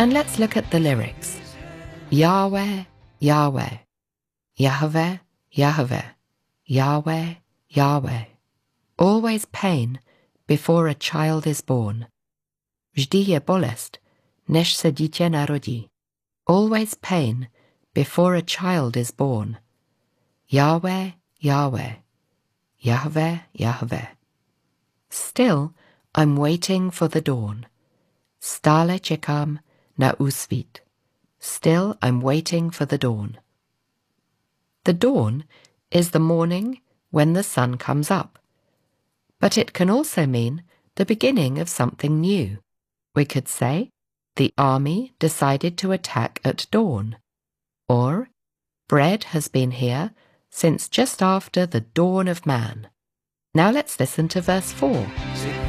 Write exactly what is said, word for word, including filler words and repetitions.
And let's look at the lyrics. Yahweh, Yahweh, Yahweh, Yahweh, Yahweh, Yahweh. Always pain before a child is born. Vždy je bolest, než se dítě narodí. Always pain before a child is born. Yahweh, Yahweh, Yahweh, Yahweh. Still, I'm waiting for the dawn. Stále čekám na úsvit. Still, I'm waiting for the dawn. The dawn is the morning when the sun comes up. But it can also mean the beginning of something new. We could say, the army decided to attack at dawn. Or, bread has been here since just after the dawn of man. Now let's listen to verse four.